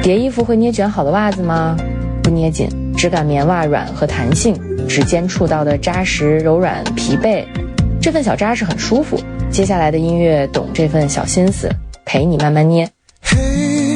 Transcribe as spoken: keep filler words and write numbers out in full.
叠衣服会捏卷好的袜子吗？不捏紧，质感棉袜软和弹性，指尖触到的扎实柔软疲惫，这份小扎实很舒服。接下来的音乐懂这份小心思，陪你慢慢捏。 嘿